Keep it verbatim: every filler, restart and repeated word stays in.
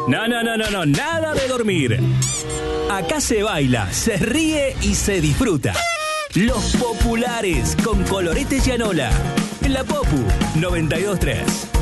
No, no, no, no, no, nada de dormir. Acá se baila, se ríe y se disfruta. Los Populares con Colorete Gianola. En la Popu noventa y dos punto tres.